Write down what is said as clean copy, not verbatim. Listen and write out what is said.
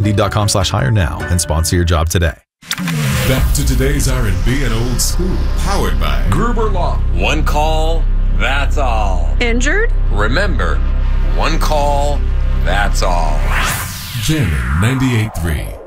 Indeed.com/hire now and sponsor your job today. Back to today's R&B and old school, powered by Gruber Law. One call, that's all. Injured? Remember, one call, that's all. Jammin' 98.3.